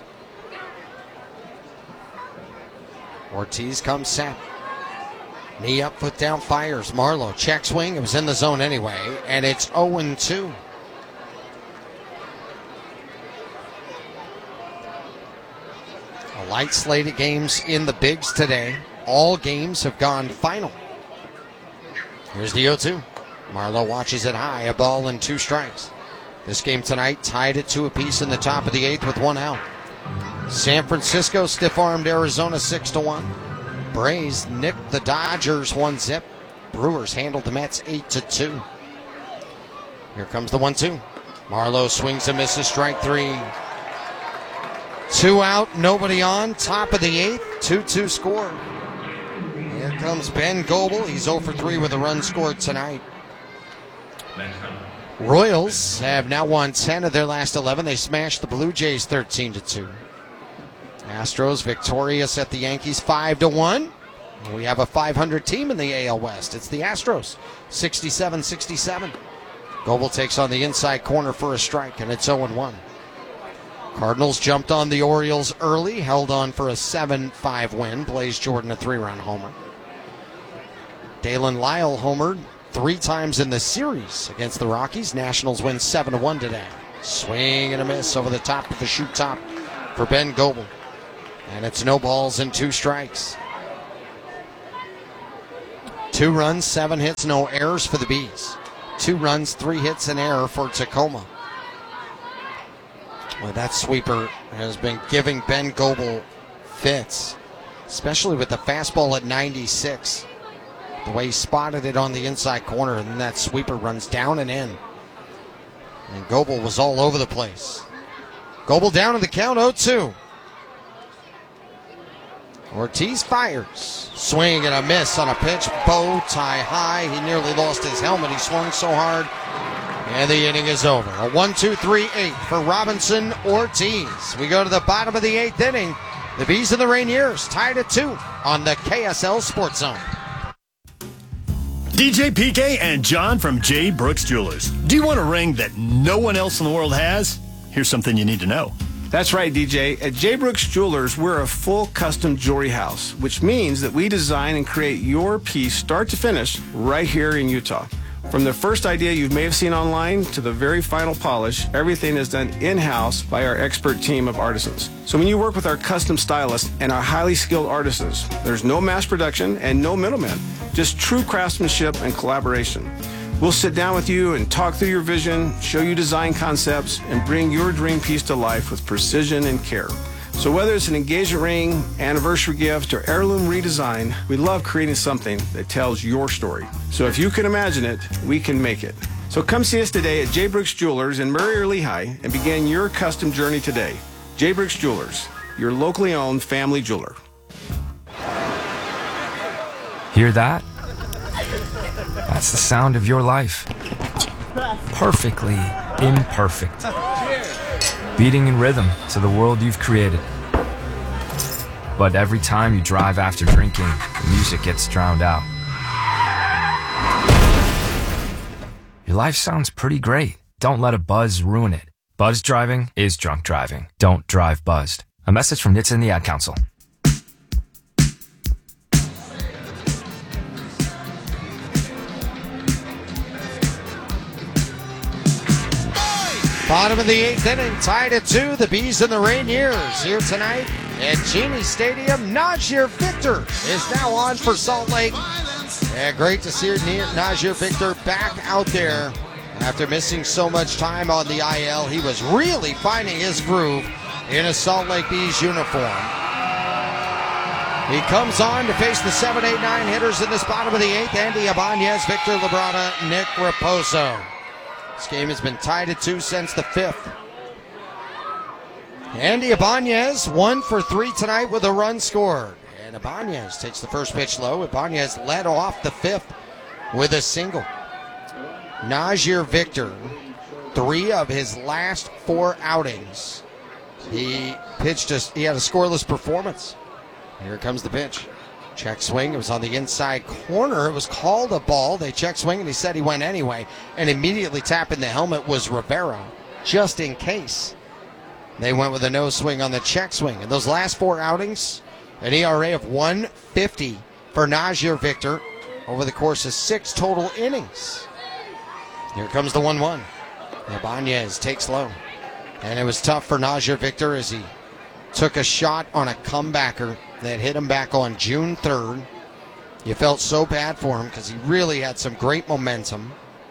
Ortiz comes set. Knee up, foot down, fires. Marlowe, check swing. It was in the zone anyway, and it's oh and two. A light slate of games in the bigs today. All games have gone final. Here's the oh two. Marlowe watches it high, a ball and two strikes. This game tonight tied at two apiece in the top of the eighth with one out. San Francisco stiff-armed Arizona six to one. Braves nicked the Dodgers one zip. Brewers handled the Mets eight to two. Here comes the one two. Marlowe swings and misses, strike three. Two out, nobody on, top of the eighth, two two score. Here comes Ben Goebel. He's oh for three with a run scored tonight. Royals have now won ten of their last eleven. They smashed the Blue Jays thirteen to two. Astros victorious at the Yankees five to one. We have a five hundred team in the A L West. It's the Astros, sixty-seven sixty-seven. Goebel takes on the inside corner for a strike, and it's oh and one. Cardinals jumped on the Orioles early, held on for a seven five win. Blaze Jordan a three-run homer. Dalen Lyle homered three times in the series against the Rockies. Nationals win seven to one today. Swing and a miss over the top of the shoot top for Ben Goebel. And it's no balls and two strikes. Two runs, seven hits, no errors for the Bees. Two runs, three hits, and error for Tacoma. Well, that sweeper has been giving Ben Goebel fits, especially with the fastball at ninety-six. The way he spotted it on the inside corner, and then that sweeper runs down and in. And Goebel was all over the place. Goebel down to the count, oh two. Ortiz fires. Swing and a miss on a pitch. Bow tie high. He nearly lost his helmet. He swung so hard. And the inning is over. A one two three eight for Robinson Ortiz. We go to the bottom of the eighth inning. The Bees and the Rainiers tied at two on the K S L Sports Zone. D J P K and John from J. Brooks Jewelers. Do you want a ring that no one else in the world has? Here's something you need to know. That's right, D J. At J. Brooks Jewelers, we're a full custom jewelry house, which means that we design and create your piece start to finish right here in Utah. From the first idea you may have seen online to the very final polish, everything is done in-house by our expert team of artisans. So when you work with our custom stylists and our highly skilled artisans, there's no mass production and no middlemen, just true craftsmanship and collaboration. We'll sit down with you and talk through your vision, show you design concepts, and bring your dream piece to life with precision and care. So whether it's an engagement ring, anniversary gift, or heirloom redesign, we love creating something that tells your story. So if you can imagine it, we can make it. So come see us today at J. Brooks Jewelers in Murray or Lehigh and begin your custom journey today. J. Brooks Jewelers, your locally owned family jeweler. Hear that? That's the sound of your life. Perfectly imperfect. Beating in rhythm to the world you've created. But every time you drive after drinking, the music gets drowned out. Your life sounds pretty great. Don't let a buzz ruin it. Buzz driving is drunk driving. Don't drive buzzed. A message from N H T S A and the Ad Council. Bottom of the eighth inning, tied at two. The Bees and the Rainiers here tonight at Genie Stadium. Najir Victor is now on for Salt Lake. Yeah, great to see Najir Victor back out there after missing so much time on the I L. He was really finding his groove in a Salt Lake Bees uniform. He comes on to face the seven, eight, nine hitters in this bottom of the eighth. Andy Ibanez, Victor Labrada, Nick Raposo. This game has been tied at two since the fifth. Andy Ibanez, one for three tonight with a run scored. And Ibanez takes the first pitch low. Ibanez led off the fifth with a single. Najir Victor, three of his last four outings, he pitched a, he had a scoreless performance. Here comes the pitch. Check swing. It was on the inside corner. It was called a ball. They check swing, and he said he went anyway. And immediately tapping the helmet was Rivera, just in case. They went with a no swing on the check swing. And those last four outings, an E R A of one fifty for Najir Victor over the course of six total innings. Here comes the one one. Ibanez takes low. And it was tough for Najir Victor as he took a shot on a comebacker that hit him back on June third. You felt so bad for him because he really had some great momentum.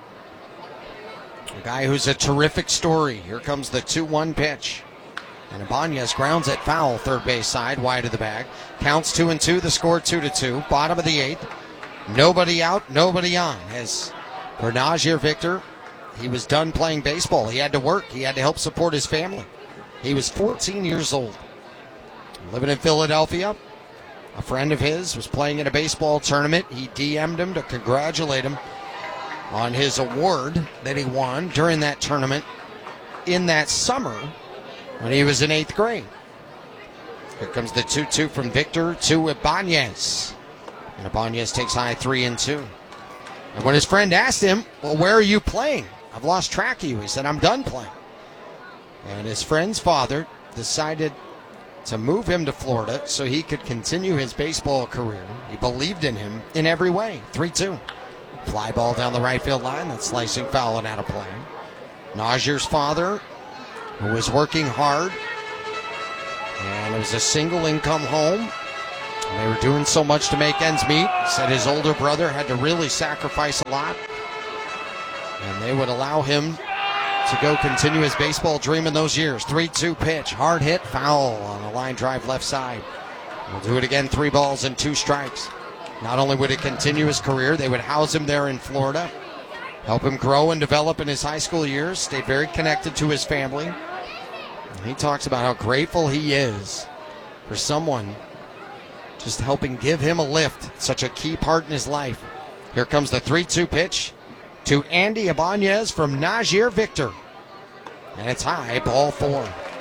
A guy who's a terrific story. Here comes the two one pitch. And Ibanez grounds it foul, third base side, wide of the bag. Counts two and two, the score two to two. Bottom of the eighth. Nobody out, nobody on. As for Najir Victor, he was done playing baseball. He had to work. He had to help support his family. He was fourteen years old. Living in Philadelphia. A friend of his was playing in a baseball tournament. He D M'd him to congratulate him on his award that he won during that tournament in that summer when he was in eighth grade. Here comes the two two from Victor to Ibanez. And Ibanez takes high three and two. And when his friend asked him, well, where are you playing? I've lost track of you. He said, I'm done playing. And his friend's father decided to move him to Florida so he could continue his baseball career. He believed in him in every way. three two. Fly ball down the right field line. That's slicing foul and out of play. Najir's father, who was working hard, and it was a single income home. And they were doing so much to make ends meet. He said his older brother had to really sacrifice a lot. And they would allow him to go continue his baseball dream in those years. three two pitch, hard hit, foul on a line drive left side. We'll do it again, three balls and two strikes. Not only would it continue his career, they would house him there in Florida, help him grow and develop in his high school years, stayed very connected to his family. And he talks about how grateful he is for someone just helping give him a lift, such a key part in his life. Here comes the three two pitch to Andy Ibanez from Najir Victor. And it's high, ball four.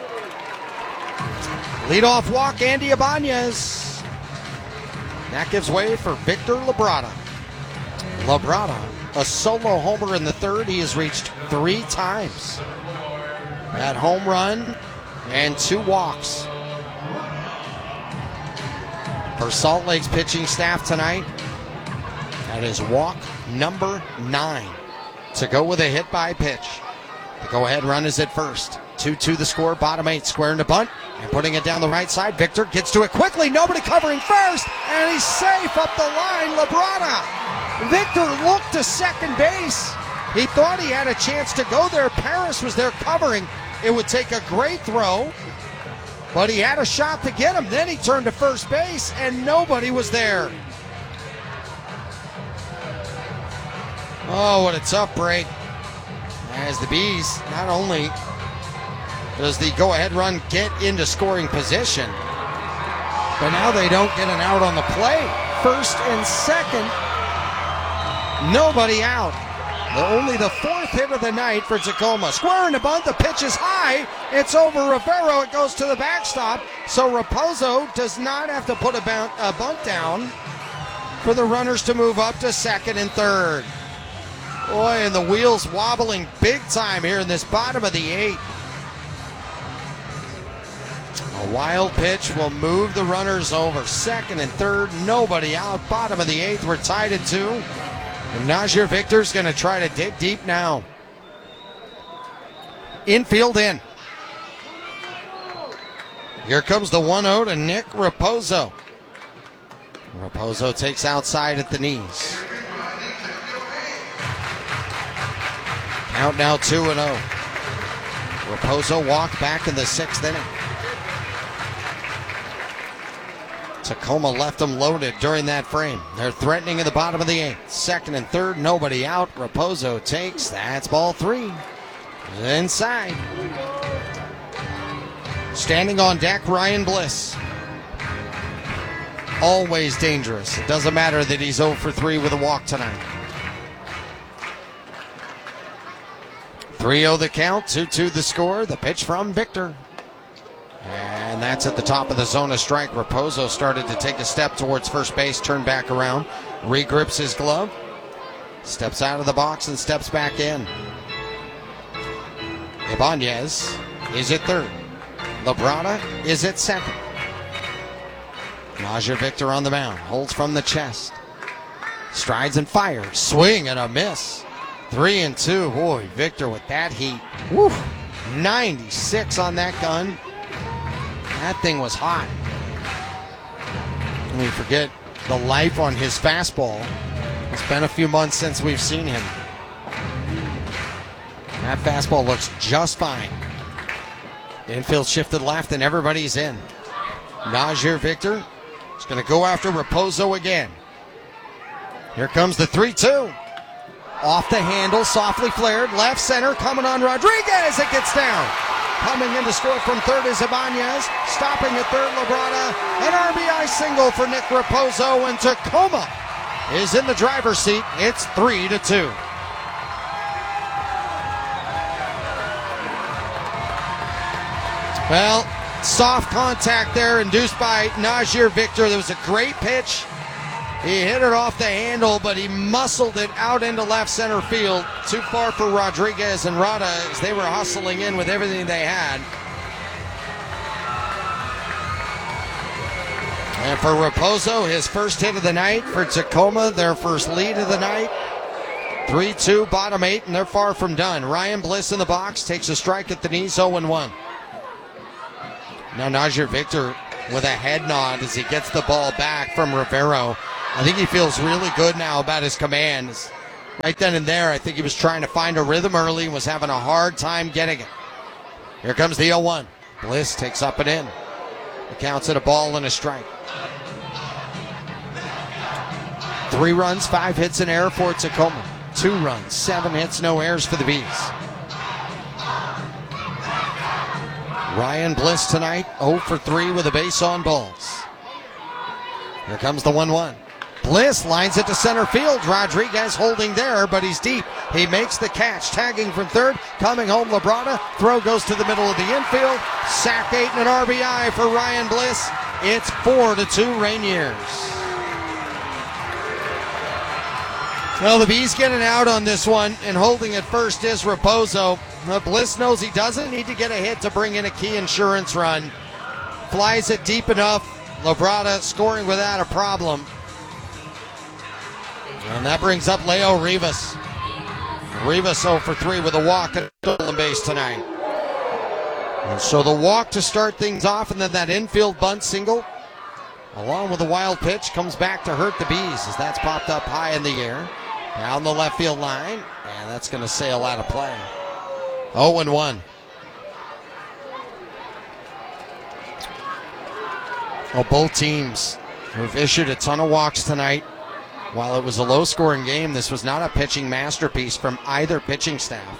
Leadoff walk, Andy Ibanez. That gives way for Victor Labrada. Labrada, a solo homer in the third. He has reached three times. That home run and two walks. For Salt Lake's pitching staff tonight, that is walk number nine to go with a hit by pitch. The go-ahead run is at first. two two the score, bottom eight, squaring to bunt, and putting it down the right side. Victor gets to it quickly, nobody covering first, and he's safe up the line, Labrada. Victor looked to second base. He thought he had a chance to go there. Paris was there covering. It would take a great throw, but he had a shot to get him. Then he turned to first base, and nobody was there. Oh, what a tough break. As the Bees, not only does the go-ahead run get into scoring position, but now they don't get an out on the play. First and second, nobody out. The, only the fourth hit of the night for Tacoma. Square in the bunt, the pitch is high. It's over Rivero. It goes to the backstop. So Raposo does not have to put a bunt, a bunt down for the runners to move up to second and third. Boy, and the wheels wobbling big time here in this bottom of the eighth. A wild pitch will move the runners over. Second and third, nobody out. Bottom of the eighth, we're tied at two. And Najir Victor's going to try to dig deep now. Infield in. Here comes the one oh to Nick Raposo. Raposo takes outside at the knees. Count now two and oh. Raposo walked back in the sixth inning. Tacoma left them loaded during that frame. They're threatening in the bottom of the eighth. Second and third, nobody out. Raposo takes. That's ball three. Inside. Standing on deck, Ryan Bliss. Always dangerous. It doesn't matter that he's oh for three with a walk tonight. three oh the count, two two the score. The pitch from Victor. And that's at the top of the zone of strike. Raposo started to take a step towards first base, turned back around, regrips his glove, steps out of the box and steps back in. Ibanez is at third. Labrada is at second. Najir Victor on the mound, holds from the chest. Strides and fires, swing and a miss. Three and two, boy, Victor with that heat. Woo, ninety-six on that gun. That thing was hot. And we forget the life on his fastball. It's been a few months since we've seen him. That fastball looks just fine. Infield shifted left and everybody's in. Najir Victor is going to go after Raposo again. Here comes the three two. Off the handle, softly flared, left center, coming on Rodriguez. It gets down. Coming in to score from third is Ibanez. Stopping at third, Labrada. An R B I single for Nick Raposo, and Tacoma is in the driver's seat. It's three to two. Well, Soft contact there induced by Najir Victor. There was a great pitch. He hit it off the handle, but he muscled it out into left center field. Too far for Rodriguez and Rada as they were hustling in with everything they had. And for Raposo, his first hit of the night. For Tacoma, their first lead of the night. three two, bottom eight, and they're far from done. Ryan Bliss in the box, takes a strike at the knees, oh and one. Now Najir Victor with a head nod as he gets the ball back from Rivero. I think he feels really good now about his commands. Right then and there, I think he was trying to find a rhythm early and was having a hard time getting it. Here comes the oh one. Bliss takes up and in. He counts it a ball and a strike. Three runs, five hits, and error for Tacoma. Two runs, seven hits, no errors for the Bees. Ryan Bliss tonight, oh for three with a base on balls. Here comes the one one. Bliss lines it to center field. Rodriguez holding there, but he's deep. He makes the catch, tagging from third, coming home Labrada. Throw goes to the middle of the infield. Sack eight and an R B I for Ryan Bliss. It's four to two Rainiers. Well, the Bees getting out on this one, and holding at first is Raposo. Now, Bliss knows he doesn't need to get a hit to bring in a key insurance run. Flies it deep enough. Labrada scoring without a problem. And that brings up Leo Rivas. Rivas oh for three with a walk at stolen base tonight. And so the walk to start things off, and then that infield bunt single, along with a wild pitch, comes back to hurt the Bees as that's popped up high in the air. Down the left field line, and that's going to sail out of play. oh and one. Well, both teams have issued a ton of walks tonight. While it was a low-scoring game, this was not a pitching masterpiece from either pitching staff.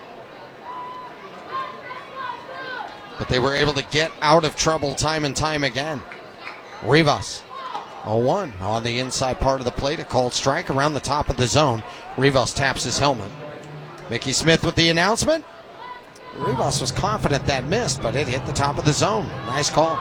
But they were able to get out of trouble time and time again. Rivas, oh one on the inside part of the plate. A called strike around the top of the zone. Rivas taps his helmet. Mickey Smith with the announcement. Rivas was confident that missed, but it hit the top of the zone. Nice call.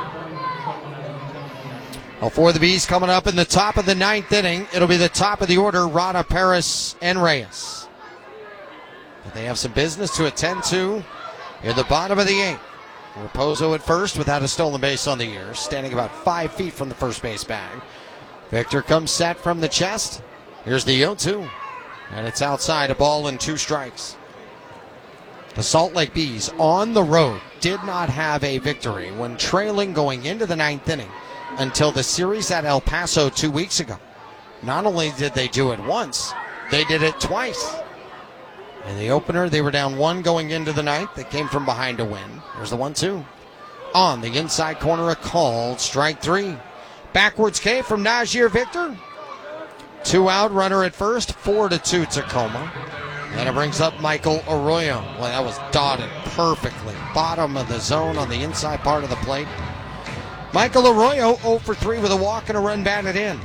Well, for the Bees coming up in the top of the ninth inning, it'll be the top of the order, Rada, Paris, and Reyes. But they have some business to attend to in the bottom of the eighth. Raposo at first without a stolen base on the year, standing about five feet from the first base bag. Victor comes set from the chest. Here's the oh two. And it's outside, a ball and two strikes. The Salt Lake Bees on the road did not have a victory when trailing going into the ninth inning until the series at El Paso two weeks ago. Not only did they do it once, they did it twice. In the opener, they were down one going into the ninth. They came from behind to win. There's the one two. On the inside corner, a called strike three. Backwards K from Najir Victor. Two out, runner at first, four to two Tacoma. And it brings up Michael Arroyo. Well, that was dotted perfectly. Bottom of the zone on the inside part of the plate. Michael Arroyo oh for three with a walk and a run batted in.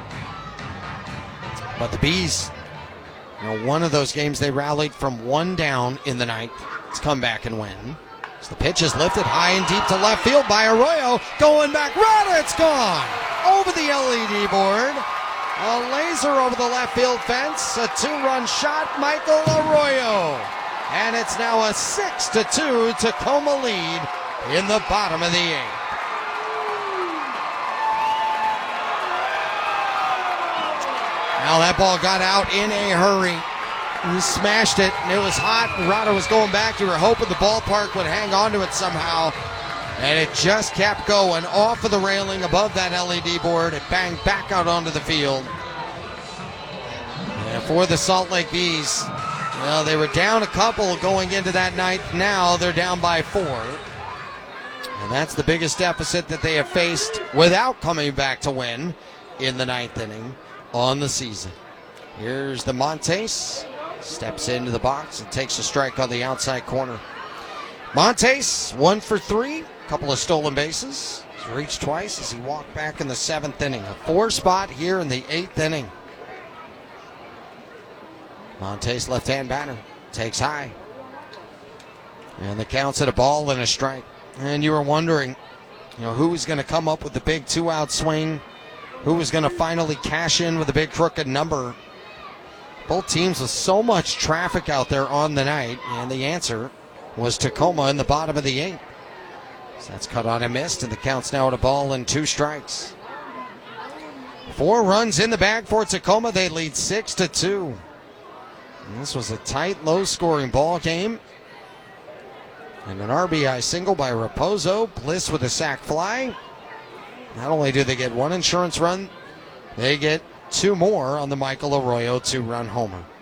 But the Bees, you know, one of those games they rallied from one down in the ninth. Let's come back and win. So the pitch is lifted high and deep to left field by Arroyo. Going back, right, it's gone. Over the L E D board. A laser over the left field fence. A two-run shot, Michael Arroyo. And it's now a six to two Tacoma lead in the bottom of the eighth. Now that ball got out in a hurry. He smashed it, and it was hot. Rada was going back. You were hoping the ballpark would hang on to it somehow. And it just kept going off of the railing above that L E D board. It banged back out onto the field. And for the Salt Lake Bees, well, they were down a couple going into that ninth. Now they're down by four. And that's the biggest deficit that they have faced without coming back to win in the ninth inning on the season. Here's the Montes. Steps into the box and takes a strike on the outside corner. Montes, one for three. Couple of stolen bases. He's reached twice as he walked back in the seventh inning. A four spot here in the eighth inning. Montes, left-hand batter, takes high. And the count's at a ball and a strike. And you were wondering, You know, who was going to come up with the big two-out swing? Who was going to finally cash in with a big crooked number? Both teams with so much traffic out there on the night, and the answer was Tacoma in the bottom of the eighth. So that's cut on and missed, and the count's now at a ball and two strikes. Four runs in the bag for Tacoma. They lead six to two. And this was a tight, low-scoring ball game. And an R B I single by Raposo. Bliss with a sac fly. Not only do they get one insurance run, they get two more on the Michael Arroyo two-run homer.